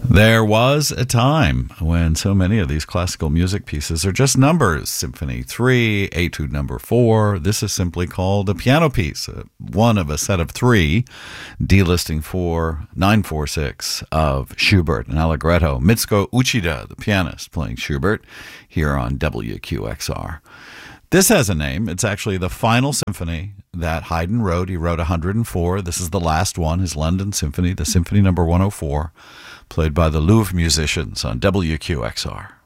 There was a time when so many of these classical music pieces are just numbers. Symphony 3, Etude number 4. This is simply called a piano piece, one of a set of three, D-listing 4, 946 of Schubert and Allegretto. Mitsuko Uchida, the pianist, playing Schubert here on WQXR. This has a name. It's actually the final symphony that Haydn wrote. He wrote 104. This is the last one, his London Symphony, the Symphony number 104, played by the Louvre musicians on WQXR.